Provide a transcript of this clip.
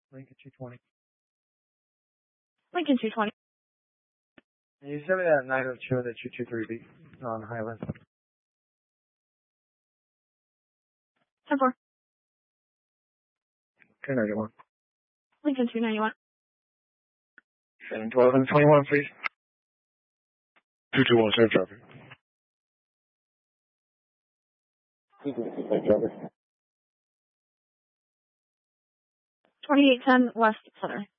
Lincoln 220. Lincoln 220. Can you send me that 902 that 223B on Highland? 10-4. 291. Lincoln 291. 712 and 21, please. 221, safe traffic. 221, safe traffic. 2810 West Center.